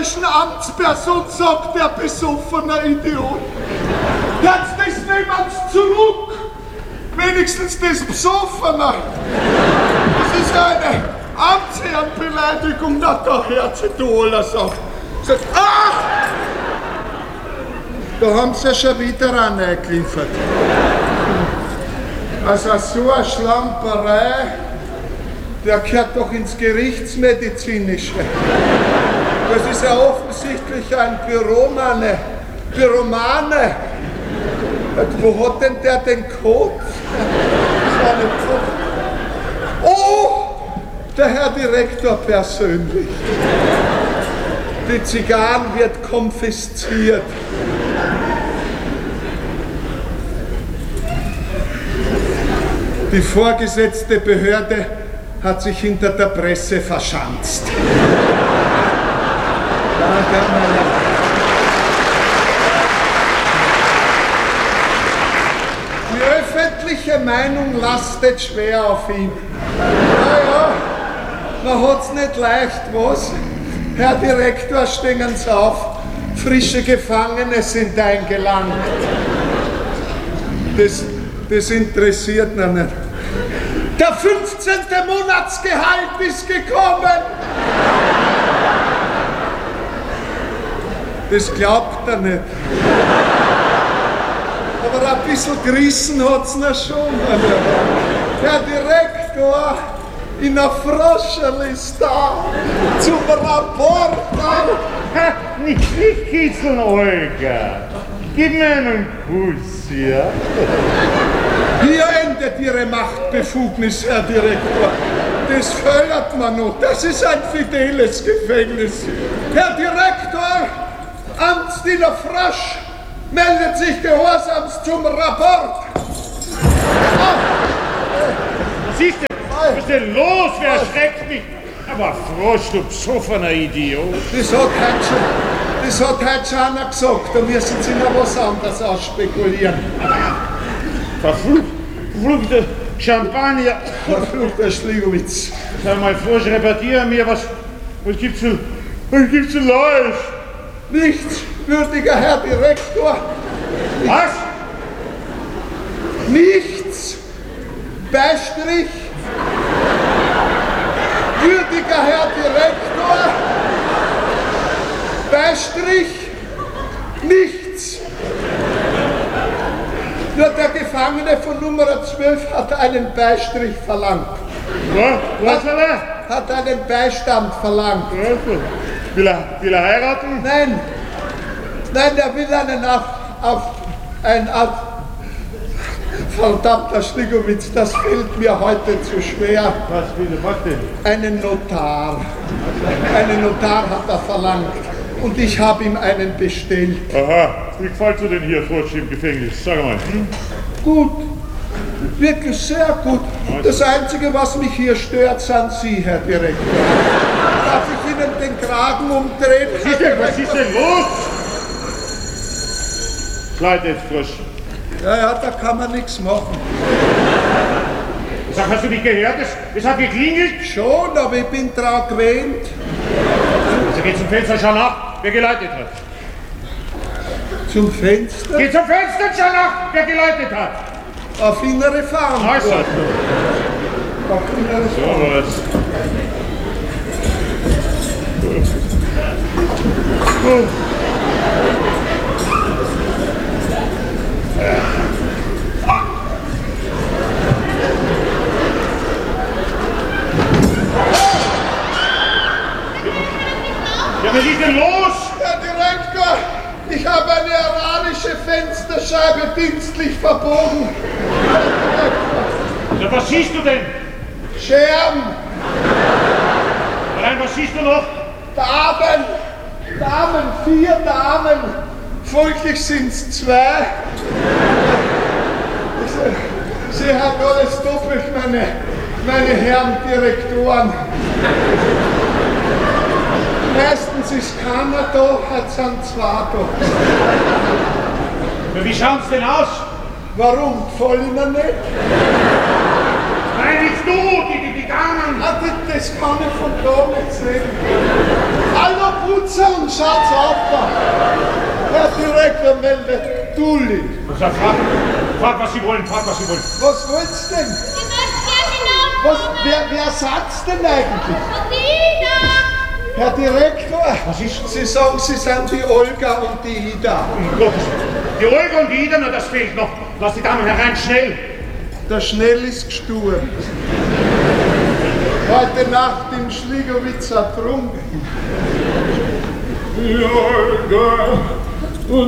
bayerischen Amtsperson, sagt der besoffene Idiot. Jetzt das nehmen's zurück. Wenigstens das Besoffene. Das ist eine Amtsherrenbeleidigung, da hört sich du alles auf. Sagt, ach! Da haben sie ja schon wieder reingeliefert. Also so eine Schlamperei, der gehört doch ins Gerichtsmedizinische. Das ist ja offensichtlich ein Pyromane. Wo hat denn der den Code? Das war nicht so. Oh, der Herr Direktor persönlich. Die Zigarren wird konfisziert. Die vorgesetzte Behörde hat sich hinter der Presse verschanzt. Die öffentliche Meinung lastet schwer auf ihm. Naja, man hat's nicht leicht, was? Herr Direktor, stehen Sie auf. Frische Gefangene sind eingelangt. Das interessiert ihn nicht. Der 15. Monatsgehalt ist gekommen. Das glaubt er nicht. Aber ein bisschen gerissen hat's ihn schon. Der Direktor in der Froscherl ist da zum Rapport. Nicht kitzeln, Olga. Gib mir einen Kuss, ja? Hier endet Ihre Machtbefugnis, Herr Direktor. Das fördert man noch. Das ist ein fideles Gefängnis. Herr Direktor, Amtsdiener Frosch meldet sich gehorsams zum Rapport. Siehst du, was ist denn los? Wer erschreckt mich? Aber Frosch, du besoffener Idiot. Das hat heute schon einer gesagt. Da müssen Sie noch was anderes ausspekulieren. Verfluchte Champagner. Verfluchter Schligowitz. Sag mal, Frosch, repetiere mir, was gibt's zu Leid? Nichts, würdiger Herr Direktor. Was? Nichts. Beistrich. Würdiger Herr Direktor. Beistrich. Nichts. Nur der Gefangene von Nummer 12 hat einen Beistrich verlangt. Was will er? Hat einen Beistand verlangt. Will er heiraten? Nein, der will einen verdammter Schligowitz, das fällt mir heute zu schwer. Was denn? Einen Notar. Einen Notar hat er verlangt. Und ich habe ihm einen bestellt. Aha, wie gefällt dir denn hier, Frosch, im Gefängnis? Sag mal. Gut. Wirklich sehr gut. Das Einzige, was mich hier stört, sind Sie, Herr Direktor. Darf ich Ihnen den Kragen umdrehen? Was ist denn los? Kleid jetzt, Frosch. Ja, da kann man nichts machen. Sag, hast du nicht gehört? Es hat geklingelt? Schon, aber ich bin dran gewöhnt. Also geh zum Fenster, schau nach, wer geleitet hat. Zum Fenster? Geh zum Fenster, schau nach, wer geleitet hat. Auf innere Verantwortung. Also. Auf innere Verantwortung. So was. Ja, was ist denn los? Herr Direktor, ich habe eine iranische Fensterscheibe dienstlich verbogen. Ja, was siehst du denn? Scherben, Nein, was siehst du noch? Damen, 4 Damen. Folglich sind es 2. Sie haben alles doppelt, meine Herren Direktoren. Meistens ist keiner da, heute sind 2 da. Ja, wie schaut's denn aus? Warum? Gefallen Ihnen nicht? Nein, nicht du, die Damen. Das kann ich von da nicht sehen. Hallo Putzer! Sitzung, Schatz, Opa. Herr Direktor meldet Dulli. Frag, was Sie wollen, frag, was Sie wollen. Was wollt's denn? Wer sagt's denn eigentlich? Herr Direktor, Was ist? Sie sagen, Sie sind die Olga und die Ida. Um Gottes Willen. Die Olga und die Ida, na, das fehlt noch. Lass die Damen herein, schnell. Der Schnell ist gestorben. Heute Nacht in Schligowitz ertrunken. Die Olga